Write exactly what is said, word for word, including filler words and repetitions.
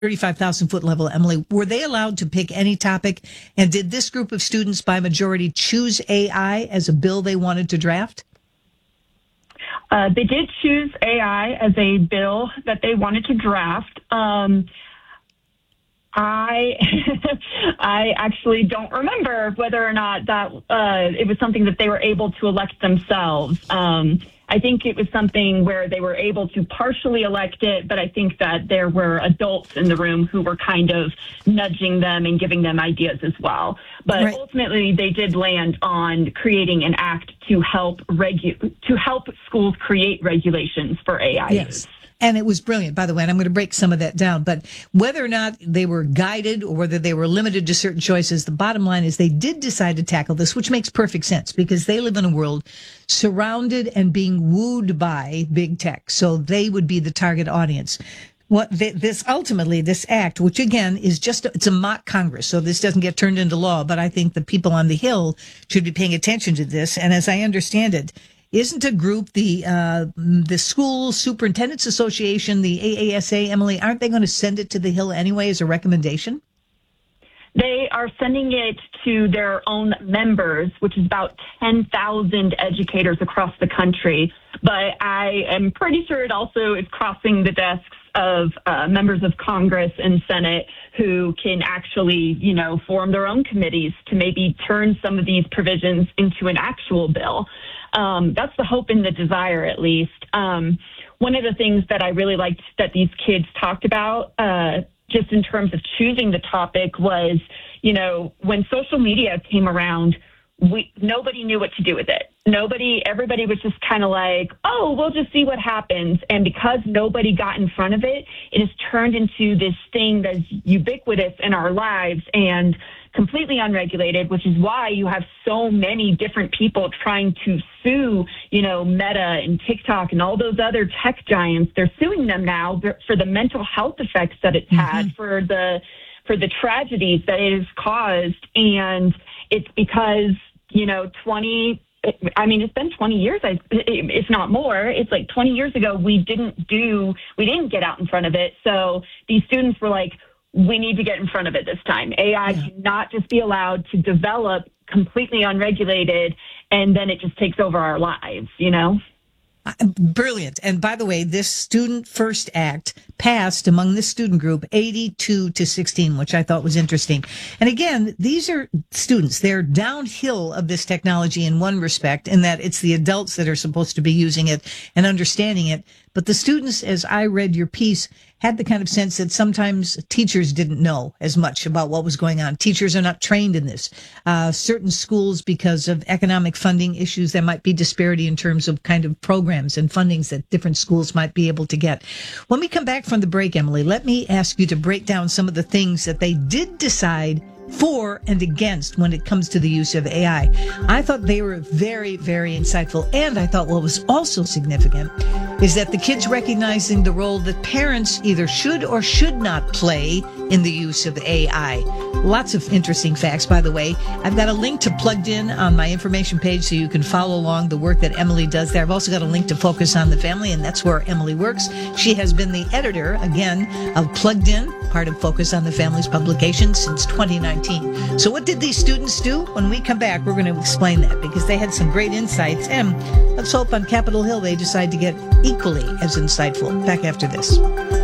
thirty-five thousand foot level, Emily, were they allowed to pick any topic? And did this group of students by majority choose A I as a bill they wanted to draft? Uh, they did choose A I as a bill that they wanted to draft. Um, I I actually don't remember whether or not that uh, it was something that they were able to elect themselves. Um, I think it was something where they were able to partially elect it, but I think that there were adults in the room who were kind of nudging them and giving them ideas as well. But right. Ultimately, they did land on creating an act to help regu- to help schools create regulations for A I. Yes. And it was brilliant, by the way, and I'm going to break some of that down. But whether or not they were guided or whether they were limited to certain choices, the bottom line is they did decide to tackle this, which makes perfect sense because they live in a world surrounded and being wooed by big tech. So they would be the target audience. What this ultimately, this act, which again is just, it's a mock Congress, so this doesn't get turned into law, but I think the people on the Hill should be paying attention to this. And as I understand it, isn't a group, the uh, the School Superintendents Association, the A A S A, Emily, aren't they going to send it to the Hill anyway as a recommendation? They are sending it to their own members, which is about ten thousand educators across the country. But I am pretty sure it also is crossing the desks of uh, members of Congress and Senate who can actually, you know, form their own committees to maybe turn some of these provisions into an actual bill. Um, that's the hope and the desire, at least. Um, one of the things that I really liked that these kids talked about, uh, just in terms of choosing the topic, was, you know, when social media came around, we nobody knew what to do with it. Nobody, everybody was just kind of like, oh, we'll just see what happens. And because nobody got in front of it, it has turned into this thing that's ubiquitous in our lives and completely unregulated, which is why you have so many different people trying to sue, you know, Meta and TikTok and all those other tech giants. They're suing them now for the mental health effects that it's had, mm-hmm. for the for the tragedies that it has caused. And it's because, you know, twenty I mean, it's been twenty years, if not more. It's like twenty years ago, we didn't do, we didn't get out in front of it. So these students were like, we need to get in front of it this time. A I yeah. cannot just be allowed to develop completely unregulated, and then it just takes over our lives, you know? Brilliant. And by the way, this Student First Act passed among this student group eighty-two to sixteen, which I thought was interesting. And again, these are students. They're downhill of this technology in one respect, in that it's the adults that are supposed to be using it and understanding it. But the students, as I read your piece, had the kind of sense that sometimes teachers didn't know as much about what was going on. Teachers are not trained in this. Uh, certain schools, because of economic funding issues, there might be disparity in terms of kind of programs and fundings that different schools might be able to get. When we come back from the break, Emily, let me ask you to break down some of the things that they did decide for and against when it comes to the use of A I. I thought they were very, very insightful. And I thought what was also significant is that the kids recognizing the role that parents either should or should not play in the use of A I. Lots of interesting facts, by the way. I've got a link to Plugged In on my information page so you can follow along the work that Emily does there. I've also got a link to Focus on the Family, and that's where Emily works. She has been the editor, again, of Plugged In, part of Focus on the Family's publication since twenty nineteen. So what did these students do? When we come back, we're going to explain that because they had some great insights. And let's hope on Capitol Hill they decide to get equally as insightful. Back after this.